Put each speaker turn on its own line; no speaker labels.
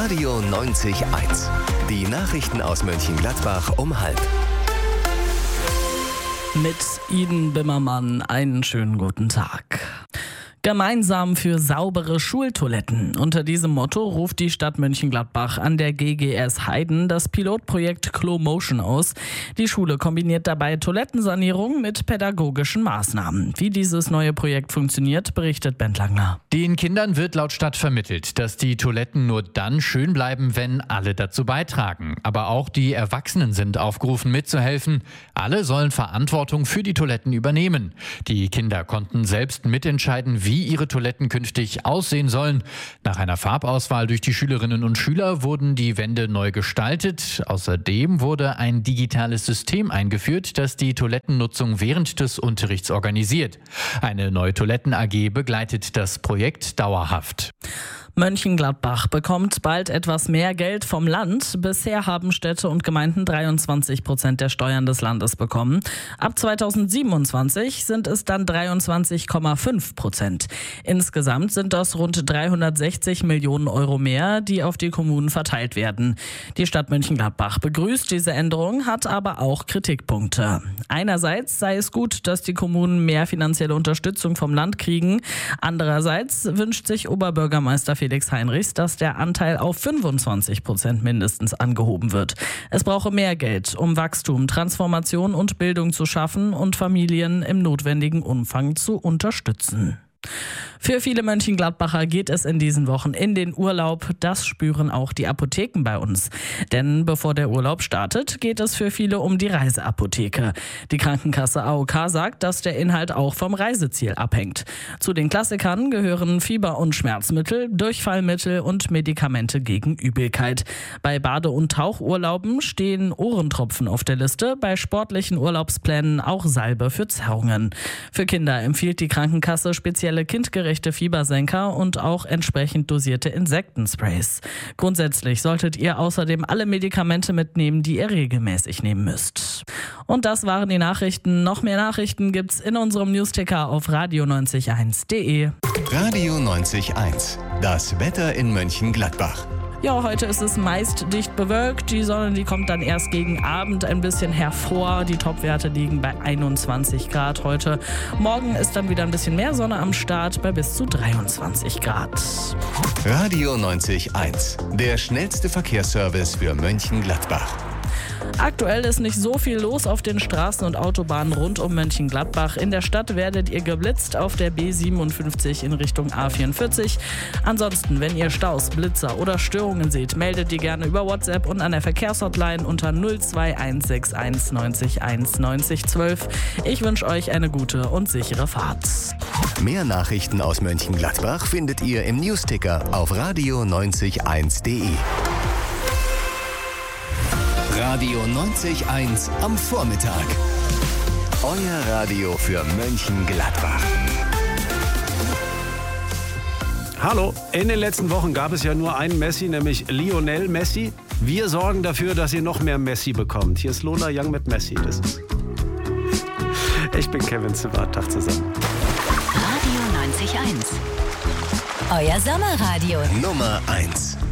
Radio 90.1. Die Nachrichten aus Mönchengladbach um 12:30.
Mit Iden Bimmermann einen schönen guten Tag. Gemeinsam für saubere Schultoiletten. Unter diesem Motto ruft die Stadt Mönchengladbach an der GGS Heiden das Pilotprojekt CloMotion aus. Die Schule kombiniert dabei Toilettensanierung mit pädagogischen Maßnahmen. Wie dieses neue Projekt funktioniert, berichtet Bent Langner.
Den Kindern wird laut Stadt vermittelt, dass die Toiletten nur dann schön bleiben, wenn alle dazu beitragen. Aber auch die Erwachsenen sind aufgerufen mitzuhelfen. Alle sollen Verantwortung für die Toiletten übernehmen. Die Kinder konnten selbst mitentscheiden, wie ihre Toiletten künftig aussehen sollen. Nach einer Farbauswahl durch die Schülerinnen und Schüler wurden die Wände neu gestaltet. Außerdem wurde ein digitales System eingeführt, das die Toilettennutzung während des Unterrichts organisiert. Eine neue Toiletten-AG begleitet das Projekt dauerhaft.
Mönchengladbach bekommt bald etwas mehr Geld vom Land. Bisher haben Städte und Gemeinden 23% der Steuern des Landes bekommen. Ab 2027 sind es dann 23,5%. Insgesamt sind das rund 360 Millionen Euro mehr, die auf die Kommunen verteilt werden. Die Stadt Mönchengladbach begrüßt diese Änderung, hat aber auch Kritikpunkte. Einerseits sei es gut, dass die Kommunen mehr finanzielle Unterstützung vom Land kriegen. Andererseits wünscht sich Oberbürgermeister Felix Heinrichs, dass der Anteil auf 25% mindestens angehoben wird. Es brauche mehr Geld, um Wachstum, Transformation und Bildung zu schaffen und Familien im notwendigen Umfang zu unterstützen. Für viele Mönchengladbacher geht es in diesen Wochen in den Urlaub. Das spüren auch die Apotheken bei uns. Denn bevor der Urlaub startet, geht es für viele um die Reiseapotheke. Die Krankenkasse AOK sagt, dass der Inhalt auch vom Reiseziel abhängt. Zu den Klassikern gehören Fieber- und Schmerzmittel, Durchfallmittel und Medikamente gegen Übelkeit. Bei Bade- und Tauchurlauben stehen Ohrentropfen auf der Liste, bei sportlichen Urlaubsplänen auch Salbe für Zerrungen. Für Kinder empfiehlt die Krankenkasse spezielle kindgerechte Fiebersenker und auch entsprechend dosierte Insektensprays. Grundsätzlich solltet ihr außerdem alle Medikamente mitnehmen, die ihr regelmäßig nehmen müsst. Und das waren die Nachrichten. Noch mehr Nachrichten gibt's in unserem Newsticker auf radio901.de.
Radio 90.1. Das Wetter in Mönchengladbach.
Ja, heute ist es meist dicht bewölkt. Die Sonne, die kommt dann erst gegen Abend ein bisschen hervor. Die Topwerte liegen bei 21 Grad heute. Morgen ist dann wieder ein bisschen mehr Sonne am Start bei bis zu 23 Grad.
Radio 90.1. Der schnellste Verkehrsservice für Mönchengladbach.
Aktuell ist nicht so viel los auf den Straßen und Autobahnen rund um Mönchengladbach. In der Stadt werdet ihr geblitzt auf der B57 in Richtung A44. Ansonsten, wenn ihr Staus, Blitzer oder Störungen seht, meldet die gerne über WhatsApp und an der Verkehrshotline unter 02161 90 1 90 12. Ich wünsche euch eine gute und sichere Fahrt.
Mehr Nachrichten aus Mönchengladbach findet ihr im Newsticker auf radio901.de. Radio 90.1 am Vormittag. Euer Radio für Mönchengladbach.
Hallo, in den letzten Wochen gab es ja nur einen Messi, nämlich Lionel Messi. Wir sorgen dafür, dass ihr noch mehr Messi bekommt. Hier ist Lola Young mit Messi. Ich bin Kevin Zimmert, Tag zusammen.
Radio 90.1. Euer Sommerradio.
Nummer 1.